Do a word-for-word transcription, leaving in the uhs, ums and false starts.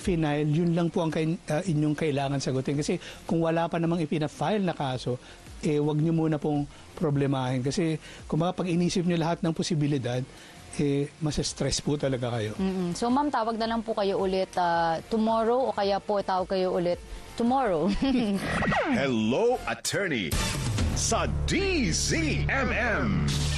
i-file, yun lang po ang kay, uh, inyong kailangan sagutin. Kasi kung wala pa namang ipina-file na kaso, eh wag niyo muna pong problemahin. Kasi kung baka pag inisip niyo lahat ng posibilidad, eh mas-stress po talaga kayo. Mm-mm. So ma'am, tawag na lang po kayo ulit uh, tomorrow o kaya po tawag kayo ulit tomorrow. Hello, Attorney sa D Z M M.